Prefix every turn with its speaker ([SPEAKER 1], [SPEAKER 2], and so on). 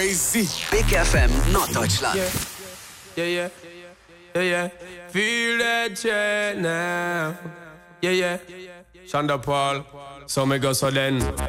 [SPEAKER 1] Big FM Norddeutschland.
[SPEAKER 2] Yeah. Feel that jet now. Yeah. Shonda Paul. So me go so then.